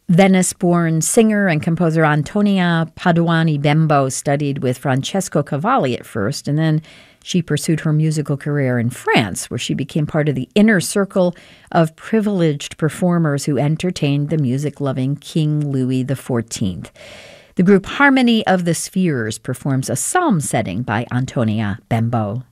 Venice-born singer and composer Antonia Paduani Bembo studied with Francesco Cavalli at first, and then she pursued her musical career in France, where she became part of the inner circle of privileged performers who entertained the music-loving King Louis XIV. The group Harmony of the Spheres performs a psalm setting by Antonia Bembo.